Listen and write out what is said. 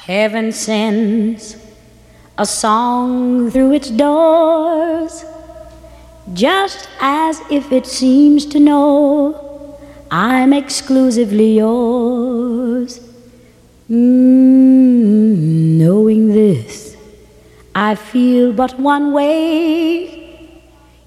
Heaven sends a song through its doors, just as if it seems to know I'm exclusively yours. Knowing this, I feel but one way.